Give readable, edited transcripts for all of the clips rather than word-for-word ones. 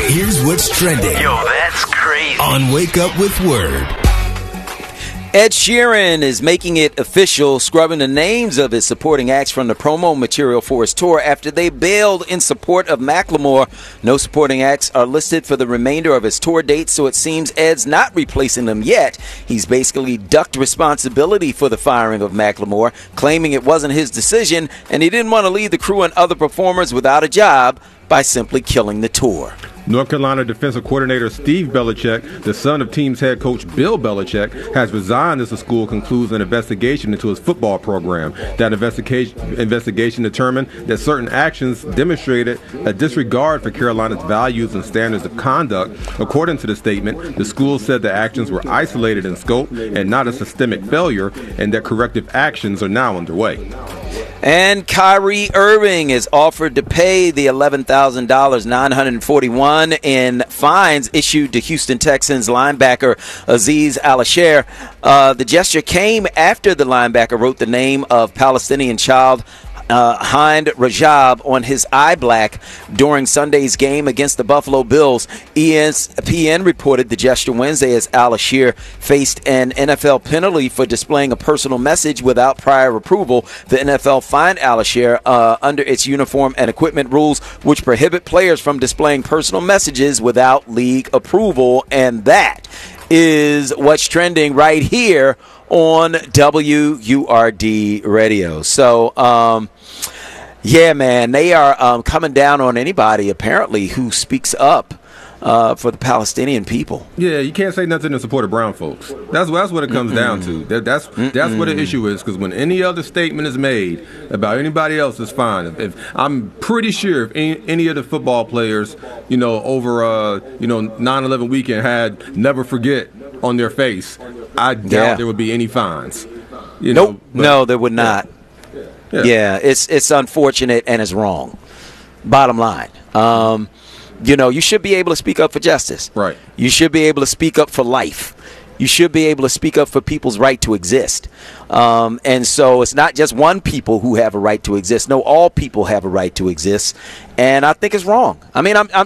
Here's what's trending. Yo, that's crazy. On Wake Up with Word. Ed Sheeran is making it official, scrubbing the names of his supporting acts from the promo material for his tour after they bailed in support of Macklemore. No supporting acts are listed for the remainder of his tour dates, so it seems Ed's not replacing them yet. He's basically ducked responsibility for the firing of Macklemore, claiming it wasn't his decision, and he didn't want to leave the crew and other performers without a job by simply killing the tour. North Carolina defensive coordinator Steve Belichick, the son of team's head coach Bill Belichick, has resigned as the school concludes an investigation into his football program. That investigation determined that certain actions demonstrated a disregard for Carolina's values and standards of conduct. According to the statement, the school said the actions were isolated in scope and not a systemic failure, and that corrective actions are now underway. And Kyrie Irving is offered to pay the $11,000, $941 in fines issued to Houston Texans linebacker Azeez Al-Shaair. The gesture came after the linebacker wrote the name of Palestinian child Hind Rajab on his eye black during Sunday's game against the Buffalo Bills. ESPN reported the gesture Wednesday as Al-Shaair faced an NFL penalty for displaying a personal message without prior approval. The NFL fined Al-Shaair under its uniform and equipment rules, which prohibit players from displaying personal messages without league approval. And that is what's trending right here on WURD Radio. So, yeah, man, they are coming down on anybody, apparently, who speaks up for the Palestinian people. Yeah, you can't say nothing in support of brown folks. That's what it comes down to. That's what the issue is, because when any other statement is made about anybody else, it's fine. If I'm pretty sure if any of the football players, over 9/11 weekend had "Never Forget" on their face, I doubt there would be any fines. Nope. No, there would not. Yeah, it's unfortunate and it's wrong. Bottom line. You should be able to speak up for justice. Right. You should be able to speak up for life. You should be able to speak up for people's right to exist. And so it's not just one people who have a right to exist. No, all people have a right to exist. And I think it's wrong. I mean, I'm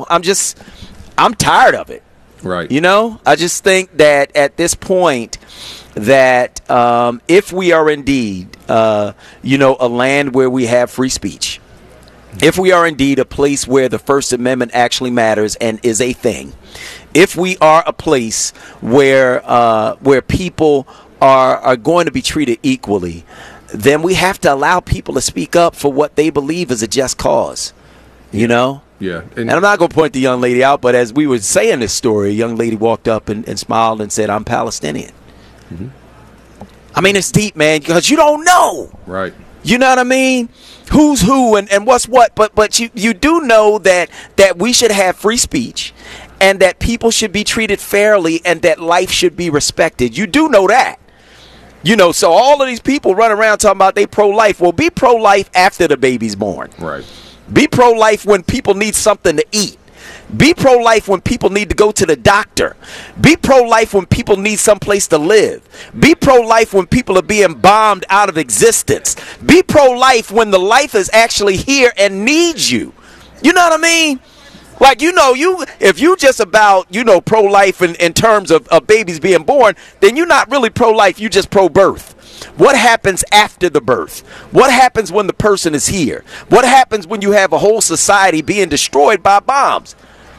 tired of it. Right. I just think that at this point that if we are indeed, a land where we have free speech, if we are indeed a place where the First Amendment actually matters and is a thing, if we are a place where people are going to be treated equally, then we have to allow people to speak up for what they believe is a just cause, Yeah. And I'm not going to point the young lady out, but as we were saying this story, a young lady walked up and smiled and said, "I'm Palestinian." Mm-hmm. I mean, it's deep, man, because you don't know. Right. You know what I mean? Who's who and what's what. But you do know that we should have free speech and that people should be treated fairly and that life should be respected. You do know that. So all of these people run around talking about they pro-life. Well, be pro-life after the baby's born. Right. Be pro-life when people need something to eat. Be pro-life when people need to go to the doctor. Be pro-life when people need someplace to live. Be pro-life when people are being bombed out of existence. Be pro-life when the life is actually here and needs you. You know what I mean? Like, if you just about, pro-life in terms of babies being born, then you're not really pro-life. You just pro-birth. What happens after the birth? What happens when the person is here? What happens when you have a whole society being destroyed by bombs?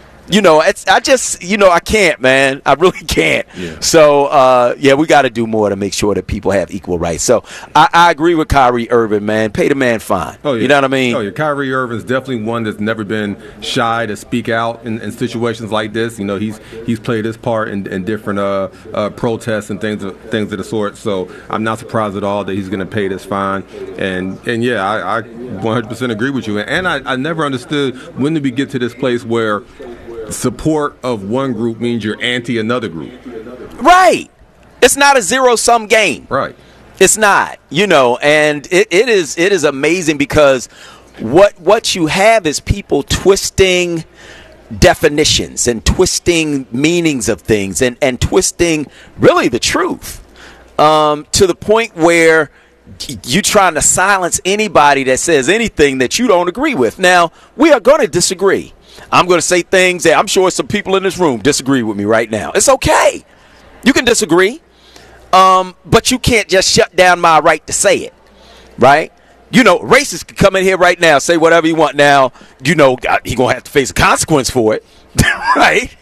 I can't, man. I really can't. Yeah. So, we got to do more to make sure that people have equal rights. So, I agree with Kyrie Irving, man. Pay the man fine. Oh, yeah. You know what I mean? Oh, yeah. Kyrie Irving's definitely one that's never been shy to speak out in situations like this. He's played his part in different protests and things of the sort. So, I'm not surprised at all that he's going to pay this fine. And yeah, I 100% agree with you. And I never understood when did we get to this place where support of one group means you're anti another group. Right. It's not a zero-sum game. Right. It's not, and it is amazing because what you have is people twisting definitions and twisting meanings of things and twisting really the truth to the point where you trying to silence anybody that says anything that you don't agree with. Now, we are going to disagree. I'm going to say things that I'm sure some people in this room disagree with me right now. It's okay. You can disagree, but you can't just shut down my right to say it, right? You know, racists can come in here right now, say whatever you want now. You know, he's going to have to face a consequence for it, right?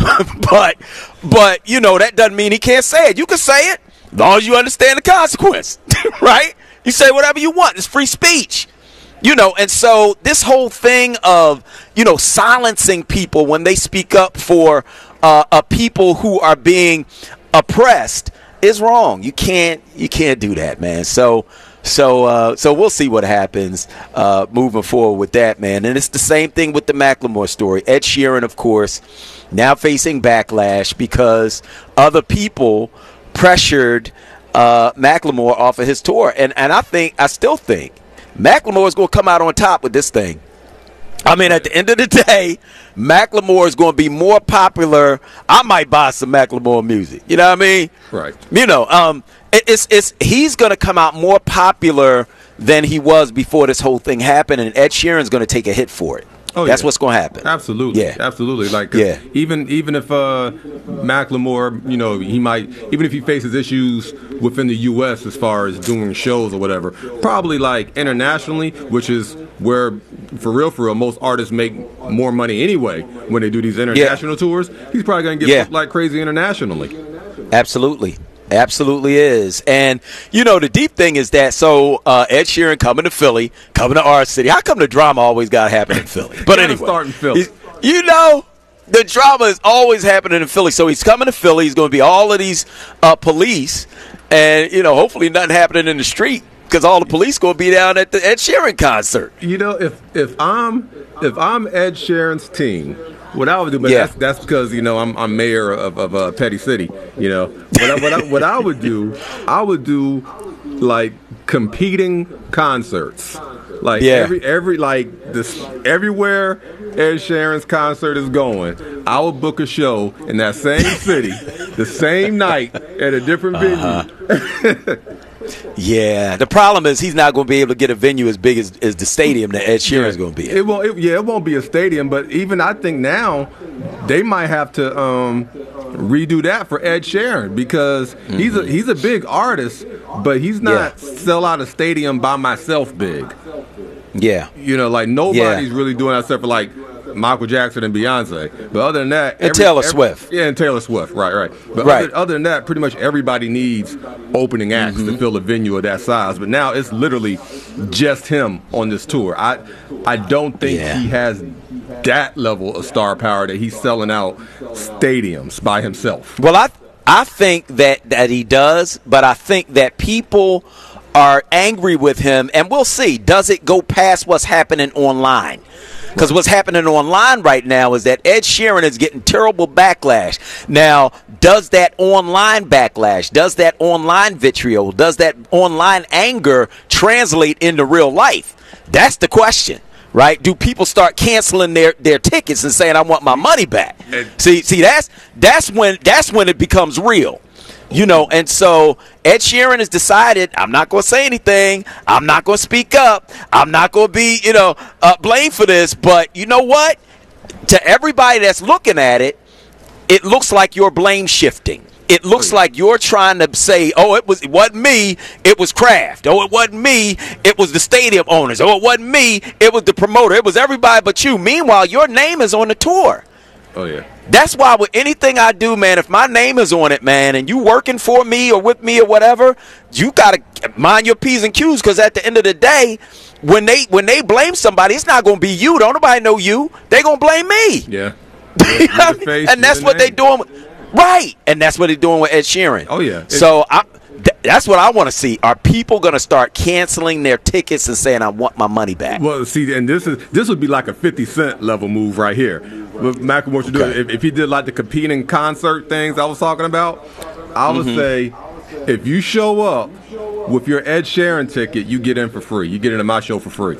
but you know, that doesn't mean he can't say it. You can say it as long as you understand the consequence, right? You say whatever you want. It's free speech. You know, and so this whole thing of, you know, silencing people when they speak up for people who are being oppressed is wrong. You can't do that, man. So we'll see what happens moving forward with that, man. And it's the same thing with the Macklemore story. Ed Sheeran, of course, now facing backlash because other people pressured Macklemore off of his tour. And I still think Macklemore is going to come out on top with this thing. I mean, at the end of the day, Macklemore is going to be more popular. I might buy some Macklemore music. You know what I mean? Right. You know, he's going to come out more popular than he was before this whole thing happened, and Ed Sheeran's going to take a hit for it. Oh, that's yeah. what's going to happen. Absolutely. Yeah. Absolutely. Like, yeah. even if Macklemore, you know, he might, even if he faces issues within the U.S. as far as doing shows or whatever, probably like internationally, which is where, for real, most artists make more money anyway when they do these international tours. He's probably going to get booked like crazy internationally. Absolutely. Absolutely is. And, you know, the deep thing is that, so Ed Sheeran coming to Philly, coming to our city. How come the drama always got to happen in Philly? But anyway, start in Philly. You know, the drama is always happening in Philly. So he's coming to Philly. He's going to be all of these police. And, you know, hopefully nothing happening in the street because all the police going to be down at the Ed Sheeran concert. You know, if I'm Ed Sheeran's team, what I would do, but that's because, you know, I'm mayor of Petty City. You know, what I would do like competing concerts, like every like this everywhere Ed Sheeran's concert is going, I will book a show in that same city, the same night at a different venue. Yeah, the problem is he's not going to be able to get a venue as big as the stadium that Ed Sheeran's going to be at. It won't be a stadium, but even I think now they might have to redo that for Ed Sheeran because he's a big artist, but he's not sell out a stadium by myself big. Yeah, you know, like nobody's really doing that except for like Michael Jackson and Beyonce. But other than that, and Taylor Swift. Yeah, and Taylor Swift. Right. But other than that, pretty much everybody needs opening acts to fill a venue of that size. But now it's literally just him on this tour. I don't think he has that level of star power that he's selling out stadiums by himself. Well, I think that he does, but I think that people are angry with him, and we'll see. Does it go past what's happening online? Because what's happening online right now is that Ed Sheeran is getting terrible backlash. Now, does that online backlash, does that online vitriol, does that online anger translate into real life? That's the question, right? Do people start canceling their tickets and saying, I want my money back? See, that's when it becomes real. You know, and so Ed Sheeran has decided, I'm not going to say anything. I'm not going to speak up. I'm not going to be, blamed for this. But you know what? To everybody that's looking at it, it looks like you're blame shifting. It looks like you're trying to say, oh, it wasn't me, it was Kraft. Oh, it wasn't me, it was the stadium owners. Oh, it wasn't me, it was the promoter. It was everybody but you. Meanwhile, your name is on the tour. Oh, yeah. That's why with anything I do, man, if my name is on it, man, and you working for me or with me or whatever, you got to mind your P's and Q's because at the end of the day, when they blame somebody, it's not going to be you. Don't nobody know you. They're going to blame me. Yeah. And that's what they're doing. Right. And that's what they're doing with Ed Sheeran. Oh, yeah. So that's what I want to see. Are people going to start canceling their tickets and saying, I want my money back? Well, see, and this would be like a 50 Cent level move right here. What Macklemore should do, if he did like the competing concert things I was talking about, I would say, if you show up with your Ed Sheeran ticket, you get in for free. You get into my show for free.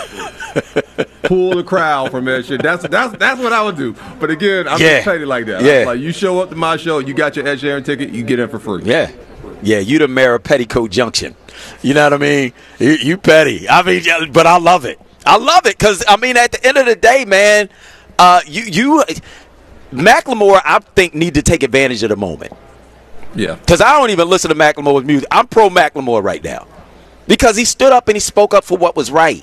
Pull the crowd from Ed Sheeran. That's what I would do. But again, I'm just petty like that. Yeah. Like, you show up to my show, you got your Ed Sheeran ticket, you get in for free. Yeah. Yeah, you the mayor of Petticoat Junction. You know what I mean? You petty. I mean, but I love it. I love it because, I mean, at the end of the day, man, Macklemore, I think, need to take advantage of the moment. Yeah. Because I don't even listen to Macklemore's music. I'm pro Macklemore right now. Because he stood up and he spoke up for what was right.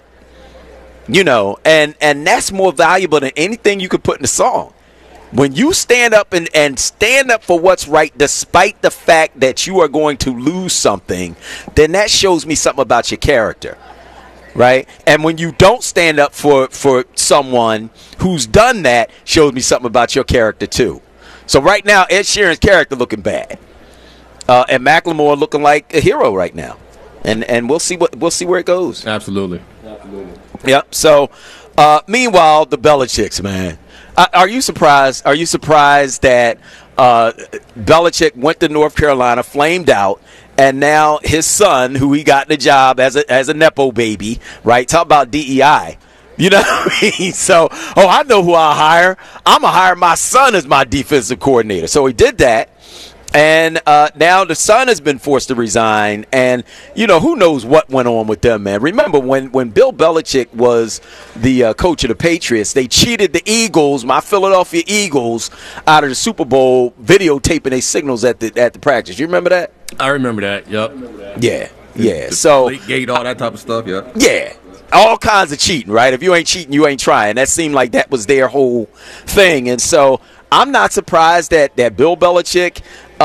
And that's more valuable than anything you could put in a song. When you stand up and stand up for what's right, despite the fact that you are going to lose something, then that shows me something about your character, right? And when you don't stand up for someone who's done that, shows me something about your character too. So right now, Ed Sheeran's character looking bad, and Macklemore looking like a hero right now, and we'll see where it goes. Absolutely. Yep. So, meanwhile, the Belichicks, man. Are you surprised? Are you surprised that Belichick went to North Carolina, flamed out, and now his son, who he got the job as a nepo baby, right? Talk about DEI. You know what I mean? So, I know who I'll hire. I'm going to hire my son as my defensive coordinator. So he did that. And now the son has been forced to resign, and who knows what went on with them, man. Remember when Bill Belichick was the coach of the Patriots, they cheated the Eagles, my Philadelphia Eagles, out of the Super Bowl, videotaping their signals at the practice. You remember that? I remember that. Yep. Yeah. So late gate, all that type of stuff. Yeah. Yeah. All kinds of cheating, right? If you ain't cheating, you ain't trying. That seemed like that was their whole thing, and so I'm not surprised that Bill Belichick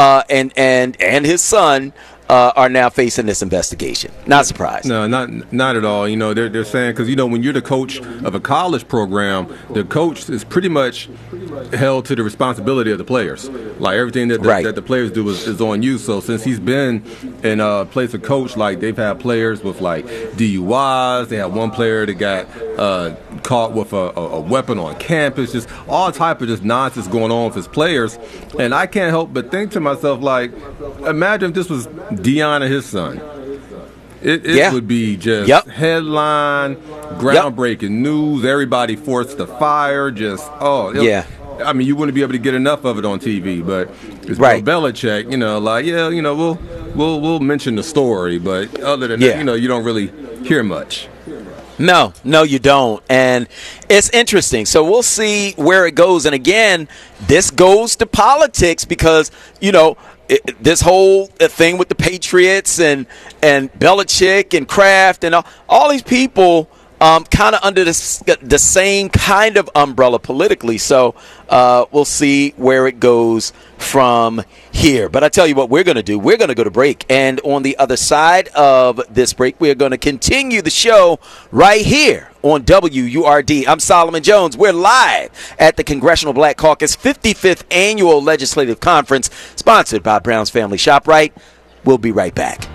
and his son are now facing this investigation. Not surprised. No, not at all. They're saying because when you're the coach of a college program, the coach is pretty much held to the responsibility of the players. Like everything that the players do is on you. So since he's been in a place of coach, like they've had players with like DUIs. They had one player that got caught with a weapon on campus. Just all type of just nonsense going on with his players. And I can't help but think to myself, like, imagine if this was Deion and his son. It would be just headline, groundbreaking news, everybody forced to fire, I mean, you wouldn't be able to get enough of it on TV, but it's Bill Belichick, we'll mention the story, but other than that, you don't really hear much. No, you don't. And it's interesting. So we'll see where it goes. And again, this goes to politics because, this whole thing with the Patriots and Belichick and Kraft and all these people kind of under the same kind of umbrella politically. So we'll see where it goes from here. But I tell you what we're going to do. We're going to go to break. And on the other side of this break, we're going to continue the show right here on WURD. I'm Solomon Jones. We're live at the Congressional Black Caucus 55th Annual Legislative Conference, sponsored by Brown's Family ShopRite. We'll be right back.